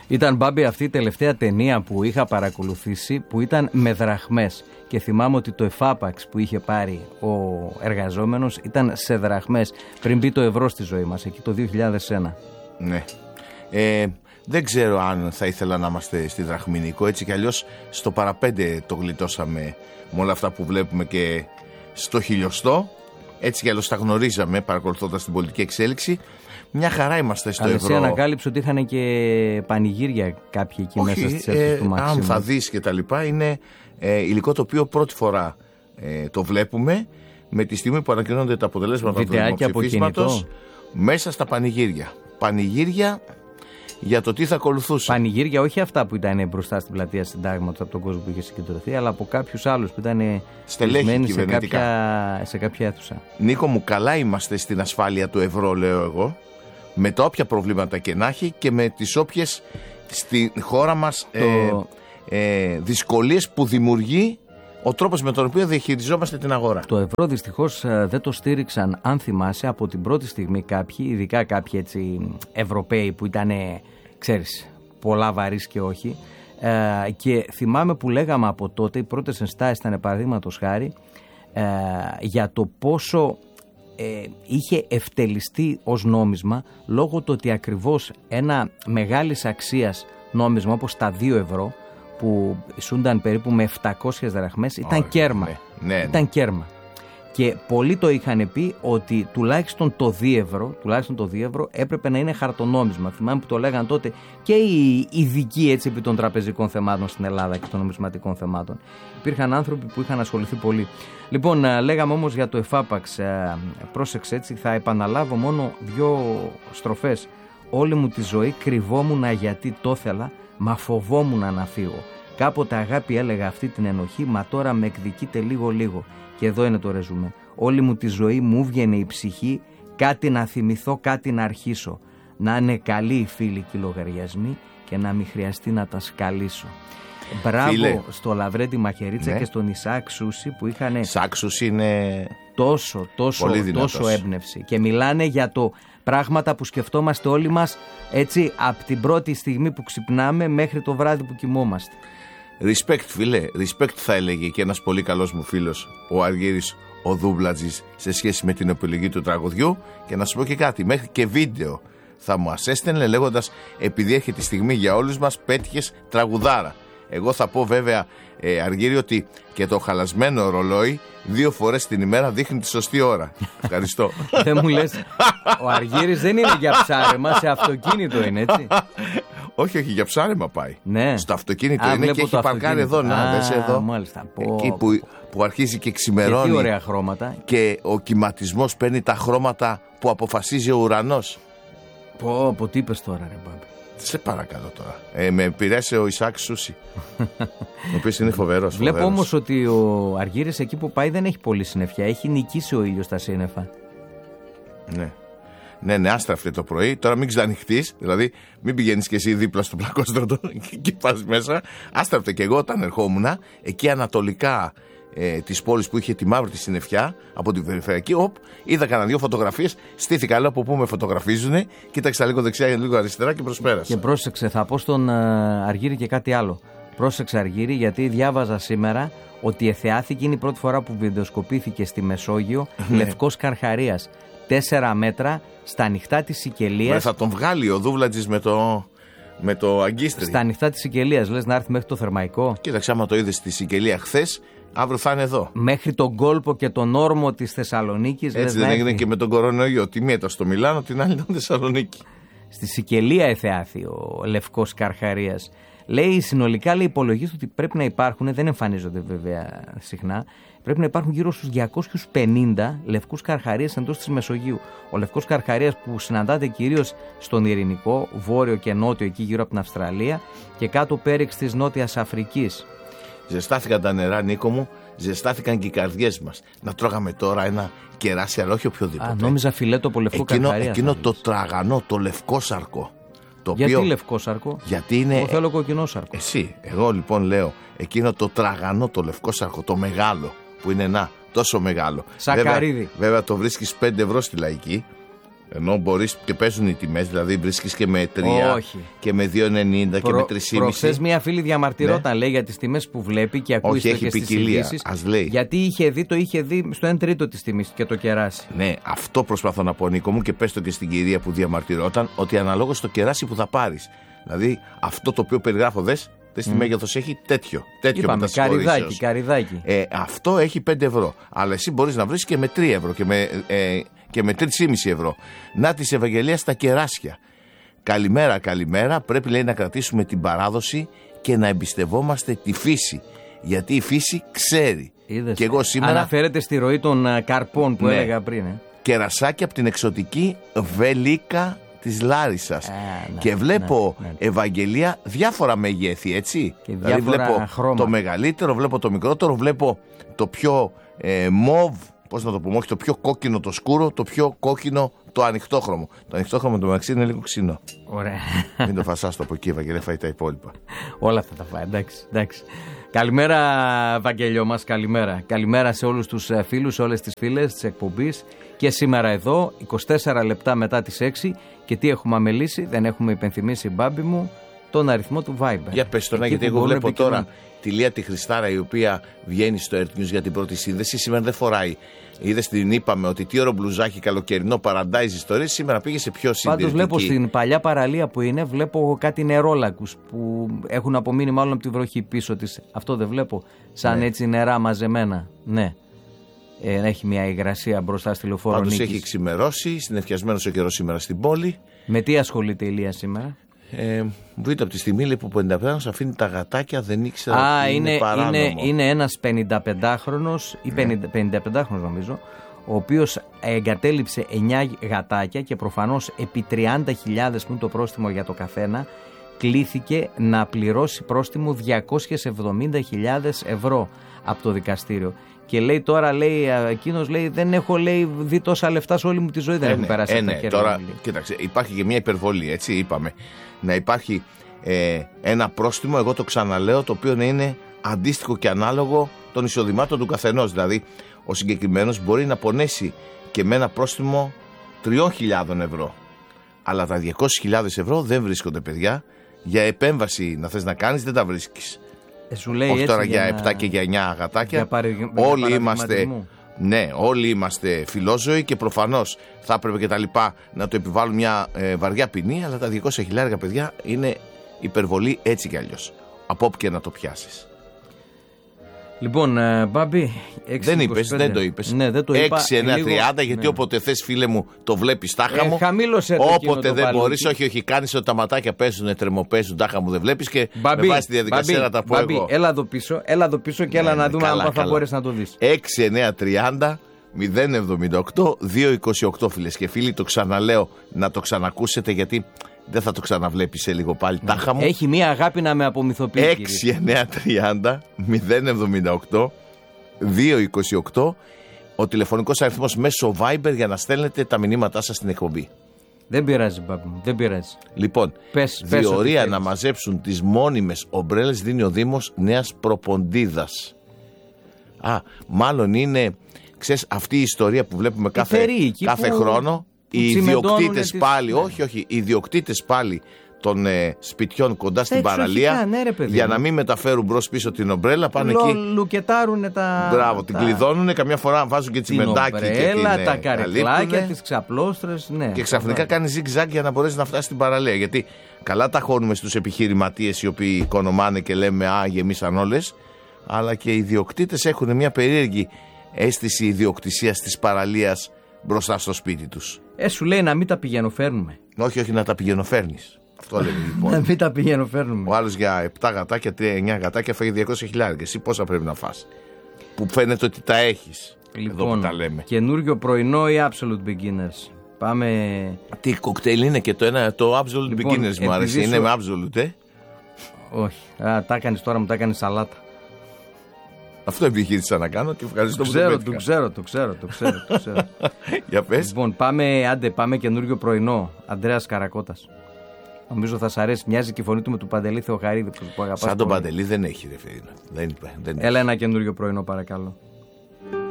Ήταν, Μπάμπη, αυτή η τελευταία ταινία που είχα παρακολουθήσει, που ήταν με δραχμές. Και θυμάμαι ότι το εφάπαξ που είχε πάρει ο εργαζόμενος ήταν σε δραχμές πριν μπει το ευρώ στη ζωή μας, εκεί το 2001. Ναι. Δεν ξέρω αν θα ήθελα να είμαστε στη δραχμινικό, έτσι κι αλλιώς στο παραπέντε το γλιτώσαμε με όλα αυτά που βλέπουμε και στο χιλιοστό. Έτσι κι αλλιώς τα γνωρίζαμε παρακολουθώντας την πολιτική εξέλιξη. Μια χαρά είμαστε στο ευρώ. Εσύ ανακάλυψε ότι είχαν και πανηγύρια κάποιοι εκεί. Όχι, μέσα στις αίθουσες του Μαξίμου. Αν θα δεις και τα λοιπά, είναι υλικό το οποίο πρώτη φορά το βλέπουμε με τη στιγμή που ανακοινώνονται τα αποτελέσματα του δημοψηφίσματος μέσα στα πανηγύρια. Πανηγύρια για το τι θα ακολουθούσε. Πανηγύρια, όχι αυτά που ήταν μπροστά στην πλατεία Συντάγματος από τον κόσμο που είχε συγκεντρωθεί, αλλά από κάποιους άλλους που ήταν στελέχοι σε κάποια αίθουσα. Νίκο μου, καλά είμαστε στην ασφάλεια του ευρώ, λέω εγώ, με τα όποια προβλήματα και να έχει και με τις όποιες στη χώρα μας δυσκολίες που δημιουργεί ο τρόπος με τον οποίο διαχειριζόμαστε την αγορά. Το ευρώ δυστυχώς δεν το στήριξαν, αν θυμάσαι, από την πρώτη στιγμή κάποιοι, ειδικά κάποιοι έτσι Ευρωπαίοι που ήταν, ξέρεις, πολλά βαρύς και όχι. Και θυμάμαι που λέγαμε από τότε, οι πρώτες ενστάσεις ήταν, παραδείγματος χάρη, για το πόσο είχε ευτελιστεί ως νόμισμα, λόγω του ότι ακριβώς ένα μεγάλης αξίας νόμισμα όπως τα 2 ευρώ, που ισούνταν περίπου με 700 δραχμές, ήταν κέρμα. Ναι. Ήταν κέρμα. Και πολλοί το είχαν πει ότι τουλάχιστον το 2 ευρώ έπρεπε να είναι χαρτονόμισμα. Θυμάμαι που το λέγαν τότε και οι ειδικοί έτσι επί των τραπεζικών θεμάτων στην Ελλάδα και των νομισματικών θεμάτων. Υπήρχαν άνθρωποι που είχαν ασχοληθεί πολύ. Λοιπόν, λέγαμε όμως για το εφάπαξ. Πρόσεξε, έτσι, θα επαναλάβω μόνο 2 στροφές. Όλη μου τη ζωή κρυβόμουν γιατί το ήθελα, μα φοβόμουν να φύγω. Κάποτε αγάπη έλεγα αυτή την ενοχή, μα τώρα με εκδικείται λίγο. Και εδώ είναι το ρεζουμέ. Όλη μου τη ζωή μου βγαίνει η ψυχή, κάτι να θυμηθώ, κάτι να αρχίσω. Να είναι καλοί οι φίλοι και οι λογαριασμοί και να μην χρειαστεί να τα σκαλίσω. Μπράβο, φίλε, στο Λαβρέντη Μαχαιρίτσα, ναι, και στον Ισαάκ Σούση που είχαν. Ισαάκ Σούση είναι τόσο έμπνευση. Και μιλάνε για το πράγματα που σκεφτόμαστε όλοι μας, έτσι, από την πρώτη στιγμή που ξυπνάμε μέχρι το βράδυ που κοιμόμαστε. Respect, φίλε, respect θα έλεγε και ένας πολύ καλός μου φίλος, ο Αργύρης ο Δούβλατζης, σε σχέση με την επιλογή του τραγουδιού. Και να σου πω και κάτι, μέχρι και βίντεο θα μου έστελνε λέγοντας, επειδή έρχεται η στιγμή για όλους μας, πέτυχες τραγουδάρα. Εγώ θα πω βέβαια, Αργύρη, ότι και το χαλασμένο ρολόι 2 φορές την ημέρα δείχνει τη σωστή ώρα. Ευχαριστώ. Δεν μου λες, ο Αργύρης δεν είναι για ψάρεμα, σε αυτοκίνητο είναι, έτσι. Όχι, για ψάρεμα πάει. Ναι. Στο αυτοκίνητο είναι και έχει παρκάρει εδώ. Δες εδώ. Μάλιστα. Εκεί που αρχίζει και ξημερώνει. Και τι ωραία χρώματα. Και ο κυματισμός παίρνει τα χρώματα που αποφασίζει ο ουρανός. Πω, τι είπες τώρα, ρε Μπάμπη. Σε παρακαλώ τώρα. Με επηρέασε ο Ισαάκ Σούση, ο οποίος είναι φοβερός. Βλέπω όμως ότι ο Αργύρης εκεί που πάει δεν έχει πολύ συννεφιά. Έχει νικήσει ο ήλιος στα σύννεφα. Ναι, άστραφτε το πρωί. Τώρα μην ξανοιχτείς, δηλαδή μην πηγαίνεις και εσύ δίπλα στο πλακόστρωτο και πας μέσα. Άστραφτε, και εγώ όταν ερχόμουν εκεί ανατολικά της πόλης που είχε τη μαύρη τη συννεφιά από την περιφερειακή, είδα κανένα 2 φωτογραφίες, στήθηκα, λέω, από πού με φωτογραφίζουνε, κοίταξα λίγο δεξιά και λίγο αριστερά και προσπέρασα. Και πρόσεξε, θα πω στον Αργύρη και κάτι άλλο. Πρόσεξε, Αργύρη, γιατί διάβαζα σήμερα ότι εθεάθηκε, είναι η πρώτη φορά που βιντεοσκοπήθηκε στη Μεσόγειο, λευκός καρχαρίας. 4 μέτρα στα ανοιχτά της Σικελίας. Θα τον βγάλει ο Δούβλατζης με το αγκίστρι. Στα ανοιχτά της Σικελίας, λες να έρθει μέχρι το Θερμαϊκό. Κοίταξε, άμα το είδες στη Σικελία χθες, αύριο θα είναι εδώ. Μέχρι τον κόλπο και τον όρμο της Θεσσαλονίκης. Έτσι δεν έγινε και με τον κορονοϊό? Τη μία ήταν στο Μιλάνο, την άλλη ήταν Θεσσαλονίκη. Στη Σικελία εθεάθη ο λευκός καρχαρίας. Λέει συνολικά, λέει, υπολογίζει ότι πρέπει να υπάρχουν, δεν εμφανίζονται βέβαια συχνά, πρέπει να υπάρχουν γύρω στους 250 λευκούς καρχαρίες εντός της Μεσογείου. Ο λευκός καρχαρίας που συναντάται κυρίως στον Ειρηνικό, βόρειο και νότιο, εκεί γύρω από την Αυστραλία, και κάτω πέριξ της Νότιας Αφρικής. Ζεστάθηκαν τα νερά, Νίκο μου, ζεστάθηκαν και οι καρδιές μας. Να τρώγαμε τώρα ένα κεράσι, αλλά όχι οποιοδήποτε. Νόμιζα φιλέτο από λευκό καρχαρία. Εκείνο το τραγανό, το λευκό σαρκό. Γιατί λευκό σαρκό? Γιατί είναι. Εγώ θέλω κοκκινό σαρκό. Εσύ. Εγώ λοιπόν λέω εκείνο το τραγανό, το λευκό σαρκό, το μεγάλο, που είναι τόσο μεγάλο. Σακαρίδι. Βέβαια το βρίσκεις 5 ευρώ στη Λαϊκή. Ενώ μπορείς και παίζουν οι τιμές, δηλαδή βρίσκεις και με 3 και με 2,90 και με 3,5. Προχθές μια φίλη διαμαρτυρόταν, λέει, για τις τιμές που βλέπει και ακούει και στις ειδήσεις. Γιατί είχε δει στο 1 τρίτο της τιμής και το κεράσι. Ναι, αυτό προσπαθώ να πω, Νίκο μου, και πες το και στην κυρία που διαμαρτυρόταν, ότι αναλόγως το κεράσι που θα πάρεις. Δηλαδή αυτό το οποίο περιγράφω, δες τι μέγεθος έχει, τέτοιο. Είπαμε, καρυδάκι. Αυτό έχει 5 ευρώ. Αλλά εσύ μπορείς να βρεις και με 3 ευρώ και με 3,5 ευρώ. Να της Ευαγγελία στα κεράσια. Καλημέρα. Πρέπει, λέει, να κρατήσουμε την παράδοση και να εμπιστευόμαστε τη φύση. Γιατί η φύση ξέρει. Είδες, και εγώ σήμερα. Αναφέρεται στη ροή των καρπών που έλεγα πριν. Κερασάκι από την εξωτική Βελίκα της Λάρισσας. Και βλέπω, Ευαγγελία, διάφορα μεγέθη, έτσι. Και δηλαδή βλέπω χρώμα. Το μεγαλύτερο, βλέπω το μικρότερο, βλέπω το πιο μοβ, πώς να το πούμε, όχι το πιο κόκκινο το σκούρο, το πιο κόκκινο το ανοιχτόχρωμο. Το ανοιχτόχρωμο το μεταξύ είναι λίγο ξινό. Ωραία. Μην το φασάς το από εκεί, Ευαγγελία, φάει τα υπόλοιπα. Όλα αυτά τα φάει, εντάξει. Καλημέρα, Βαγγέλιο μας, καλημέρα. Καλημέρα σε όλους τους φίλους, σε όλες τις φίλες της εκπομπής. Και σήμερα εδώ, 24 λεπτά μετά τις 6. Και τι έχουμε αμελήσει, δεν έχουμε υπενθυμίσει, Μπάμπη μου, τον αριθμό του Viber. Για πες το, γιατί εγώ βλέπω τώρα τη Λία τη Χριστάρα, η οποία βγαίνει στο Earth News για την πρώτη σύνδεση. Σήμερα δεν φοράει. Είδες, την είπαμε ότι τι ωραίο μπλουζάκι καλοκαιρινό, παραντάιζ ιστορίες. Σήμερα πήγε σε πιο συντηρητική. Πάντως βλέπω στην παλιά παραλία που είναι, βλέπω κάτι νερόλακους που έχουν απομείνει μάλλον από τη βροχή πίσω της. Αυτό δεν βλέπω, σαν έτσι νερά μαζεμένα. Ναι. Έχει μια υγρασία μπροστά στη Λεωφόρο Νίκης. Πάντως έχει ξημερώσει, συννεφιασμένος ο καιρός σήμερα στην πόλη. Με τι ασχολείται η Λία σήμερα? Βρείτε από τη στιγμή, λέει, που 55χρονος αφήνει τα γατάκια, δεν ήξερα ότι είναι παράνομο. Είναι ένας 55χρονος ή 55χρονος νομίζω, ο οποίος εγκατέλειψε 9 γατάκια και προφανώς επί 30.000 που είναι το πρόστιμο για το καθένα, κλήθηκε να πληρώσει πρόστιμο 270.000 ευρώ από το δικαστήριο. Και λέει τώρα, λέει, εκείνος λέει, δεν έχω, λέει, δει τόσα λεφτά σε όλη μου τη ζωή, δεν έχουν περάσει από τα χέρια τώρα, μου. Κοίταξε, υπάρχει και μια υπερβολή, έτσι είπαμε. Να υπάρχει ένα πρόστιμο, εγώ το ξαναλέω, το οποίο να είναι αντίστοιχο και ανάλογο των εισοδημάτων του καθενός. Δηλαδή, ο συγκεκριμένος μπορεί να πονέσει και με ένα πρόστιμο 3.000 ευρώ. Αλλά τα 200.000 ευρώ δεν βρίσκονται, παιδιά. Για επέμβαση να θες να κάνεις, δεν τα βρίσκεις. Σου λέει όχι έτσι, τώρα για 7 και για 9 αγατάκια. Όλοι είμαστε. Ναι, όλοι είμαστε φιλόζωοι και προφανώς θα έπρεπε και τα λοιπά να το επιβάλλουν μια βαριά ποινή, αλλά τα 200.000, παιδιά, είναι υπερβολή έτσι κι αλλιώς. Από όπου και να το πιάσεις. Λοιπόν, Μπάμπη, 6, δεν 25. Δεν το είπες. Ναι, δεν το είπα. 6-9-30, γιατί όποτε θες, φίλε μου, το βλέπεις τάχα μου. Χαμήλωσε το. Όποτε δεν μπορείς, όχι, κάνεις ότι τα ματάκια παίζουν, τρεμοπαίζουν, τάχα μου δεν βλέπεις και Μπάμπη, με βάση τη διαδικασία να τα πω εγώ. Έλα εδώ πίσω και έλα να δούμε αν θα μπορείς να το δεις. 6-9-30. 078 228, φίλες και φίλοι, το ξαναλέω να το ξανακούσετε, γιατί δεν θα το ξαναβλέπεις σε λίγο πάλι, τάχα μου. Έχει μία αγάπη να με απομυθοποιεί. 6-9-30 078 228, ο τηλεφωνικός αριθμός μέσω Viber για να στέλνετε τα μηνύματά σας στην εκπομπή. Δεν πειράζει, Μπάμπη μου, δεν πειράζει. Λοιπόν, διορία να μαζέψουν τις μόνιμες ομπρέλες δίνει ο Δήμος Νέας Προποντίδας. Μάλλον είναι, ξέρεις, αυτή η ιστορία που βλέπουμε κάθε χρόνο. Οι ιδιοκτήτες πάλι, οι ιδιοκτήτες πάλι των σπιτιών κοντά στην παραλία, για να μην μεταφέρουν μπρος πίσω την ομπρέλα, πάνε εκεί. Λουκετάρουνε τα. Μπράβο, την κλειδώνουνε, καμιά φορά βάζουν και τσιμεντάκι και την τα καρεκλάκια, τις ξαπλώστρες, ναι. Και ξαφνικά κάνει ζιγ-ζαγ για να μπορέσει να φτάσει στην παραλία. Γιατί καλά τα χώνουμε στους επιχειρηματίες οι οποίοι οικονομάνε και λέμε γεμίσαν όλες, αλλά και οι ιδιοκτήτες έχουν μια περίεργη αίσθηση ιδιοκτησίας της παραλίας μπροστά στο σπίτι τους. Σου λέει να μην τα πηγαίνοφέρνουμε. Όχι, να τα πηγαίνοφέρνεις. Αυτό λέει λοιπόν. Να μην τα πηγαίνοφέρνουμε. Ο άλλος για 7 γατάκια, 9 γατάκια φάγει 200.000. Και εσύ πόσα πρέπει να φας? Που φαίνεται ότι τα έχεις. Λοιπόν, εδώ που τα λέμε. Καινούριο πρωινό ή Absolute Beginners? Πάμε. Τι κοκτέιλ είναι και το Absolute λοιπόν, Beginners μου αρέσει. Είναι με Absolute, Όχι. Τα έκανες τώρα, μου τα έκανες σαλάτα. Αυτό επιχείρησα να κάνω και ευχαριστώ που το ξέρω. Για πες. Λοιπόν, πάμε καινούριο πρωινό. Ανδρέας Καρακώτας. Νομίζω θα σ' αρέσει. Μοιάζει και η φωνή του με του Παντελή Θεοχαρίδη που αγαπάς. Σαν τον Παντελή δεν έχει, ρε φίλε. Δεν Έλα ένα καινούριο πρωινό, παρακαλώ.